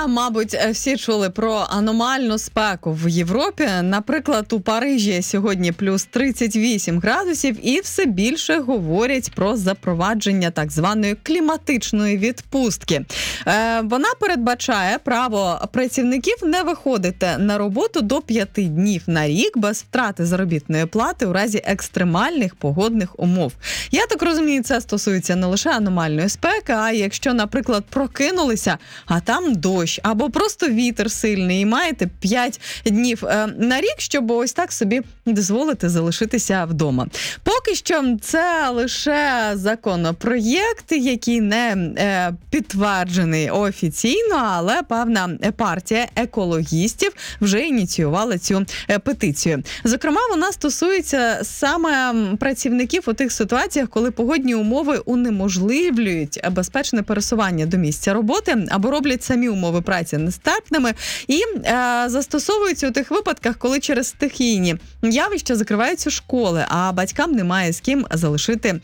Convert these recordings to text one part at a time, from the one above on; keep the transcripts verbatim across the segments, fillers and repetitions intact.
мабуть, всі чули про аномальну спеку в Європі. Наприклад, у Парижі сьогодні плюс тридцять вісім градусів, і все більше говорять про запровадження так званої кліматичної відпустки. Е, вона передбачає право працівників не виходити на роботу до п'яти днів на рік без втрати заробітної плати у разі екстремальних погодних умов. Я так розумію, це стосується не лише аномальної спеки, а якщо, наприклад, прокинулися, а там дощ, або просто вітер сильний, і маєте п'ять днів на рік, щоб ось так собі дозволити залишитися вдома. Поки що це лише законопроєкт, який не підтверджений офіційно, але певна партія екологістів вже ініціювала цю петицію. Зокрема, вона стосується саме працівників у тих ситуаціях, коли погодні умови унеможливлюють безпечне пересування до місця роботи або роблять самі умови праці нестерпними, і е, застосовуються у тих випадках, коли через стихійні явища закриваються школи, а батькам немає з ким залишити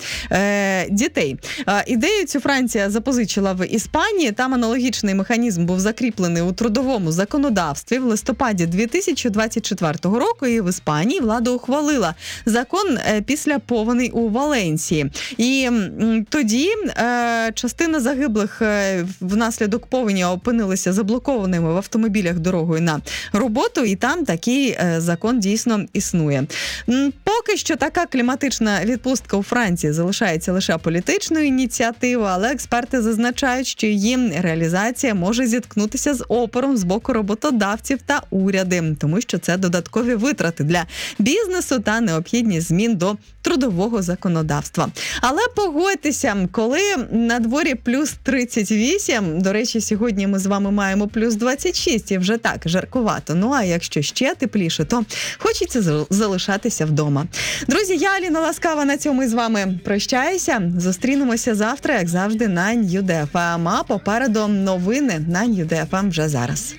е, дітей. Е, ідею цю Франція запозичила в Іспанії. Там аналогічний механізм був закріплений у трудовому законодавстві в листопаді дві тисячі двадцять четвертого року, і в Іспанії влада ухвалила закон е, після повеней у Валенсії. І м, тоді е, частина загиблих е, внаслідок повені опинилися заблокованими в автомобілях дорогою на роботу, і там такий е, закон дійсно існує. Поки що така кліматична відпустка у Франції залишається лише політичною ініціативою, але експерти зазначають, що її реалізація може зіткнутися з опором з боку роботодавців та уряди, тому що це додаткові витрати для бізнесу та необхідність змін до трудового законодавства. Але погодьтеся, коли на дворі плюс тридцять вісім, до речі, сьогодні ми з вами маємо плюс двадцять шість, і вже так, жаркувато. Ну, а якщо ще тепліше, то хочеться залишатися вдома. Друзі, я, Аліна Ласкава, на цьому із вами прощаюся. Зустрінемося завтра, як завжди, на Нью Дей Еф Ем. А попереду новини на Нью Дей Еф Ем вже зараз.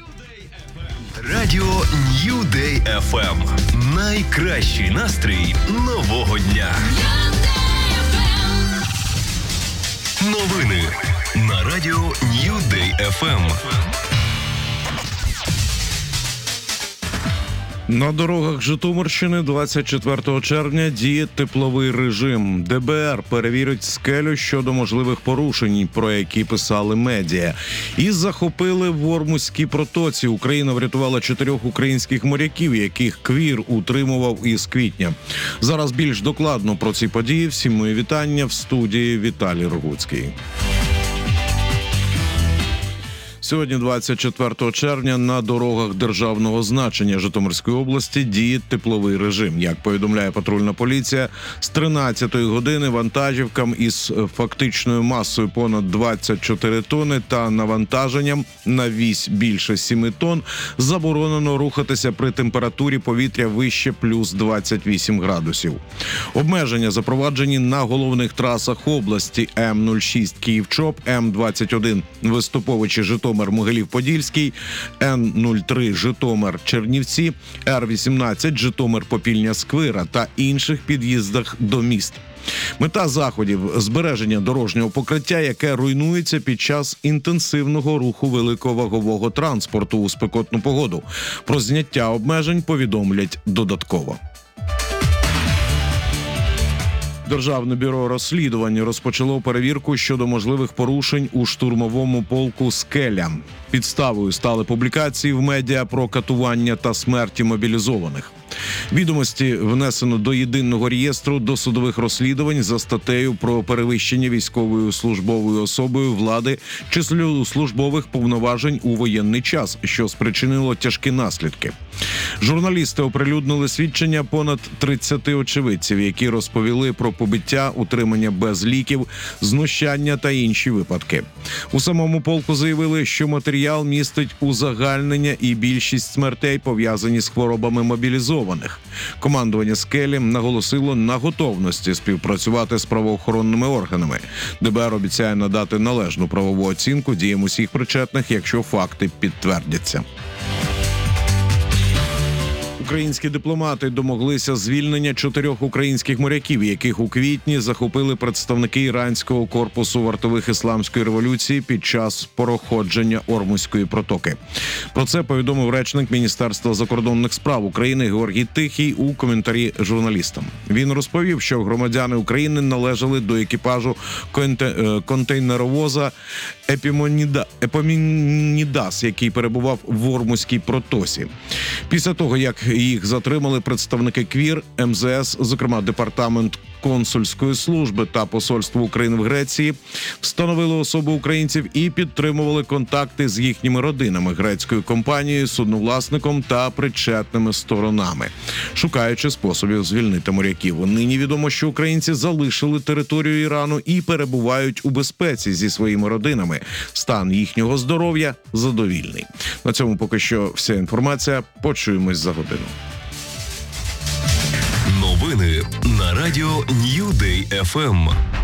Радіо Нью Дей Еф Ем. Найкращий настрій нового дня. Новини на радіо Нью Дей Еф Ем. На дорогах Житомирщини двадцять четвертого червня діє тепловий режим. Де Бе Ер перевірить скелю щодо можливих порушень, про які писали медіа. І захопили в Ормузькій протоці. Україна врятувала чотирьох українських моряків, яких Квір утримував із квітня. Зараз більш докладно про ці події. Всім мої вітання, в студії Віталій Рогуцький. Сьогодні, двадцять четвертого червня, на дорогах державного значення Житомирської області діє тепловий режим. Як повідомляє патрульна поліція, з тринадцятої години вантажівкам із фактичною масою понад двадцять чотири тонни та навантаженням на вісь більше сім тонн заборонено рухатися при температурі повітря вище плюс двадцять вісім градусів. Обмеження запроваджені на головних трасах області: Ем нуль шість Київ-Чоп, Ем двадцять один Виступовичі Житомир Могилів-Подільський, Ен нуль три Житомир-Чернівці, Ер вісімнадцять Житомир-Попільня-Сквира та інших під'їздах до міст. Мета заходів – збереження дорожнього покриття, яке руйнується під час інтенсивного руху великовагового транспорту у спекотну погоду. Про зняття обмежень повідомлять додатково. Державне бюро розслідувань розпочало перевірку щодо можливих порушень у штурмовому полку «Скеля». Підставою стали публікації в медіа про катування та смерті мобілізованих. Відомості внесено до єдиного реєстру досудових розслідувань за статтею про перевищення військовою службовою особою влади числу службових повноважень у воєнний час, що спричинило тяжкі наслідки. Журналісти оприлюднили свідчення понад тридцяти очевидців, які розповіли про побиття, утримання без ліків, знущання та інші випадки. У самому полку заявили, що матеріал містить узагальнення і більшість смертей пов'язані з хворобами мобілізованих. Командування «Скелі» наголосило на готовності співпрацювати з правоохоронними органами. Де Бе Ер обіцяє надати належну правову оцінку діям усіх причетних, якщо факти підтвердяться. Українські дипломати домоглися звільнення чотирьох українських моряків, яких у квітні захопили представники іранського корпусу вартових ісламської революції під час проходження Ормузької протоки. Про це повідомив речник Міністерства закордонних справ України Георгій Тихий у коментарі журналістам. Він розповів, що громадяни України належали до екіпажу конте- контейнеровоза Епімоніда, Епомінідас, який перебував в Ормузькій протоці. Після того, як їх затримали представники КВІР, ем зе ес, зокрема Департамент консульської служби та Посольство України в Греції, встановили особи українців і підтримували контакти з їхніми родинами, грецькою компанією, судновласником та причетними сторонами, шукаючи способів звільнити моряків. Нині відомо, що українці залишили територію Ірану і перебувають у безпеці зі своїми родинами. Стан їхнього здоров'я задовільний. На цьому поки що вся інформація. Почуємось за годину. Новини на радіо Нью Дей еф ем.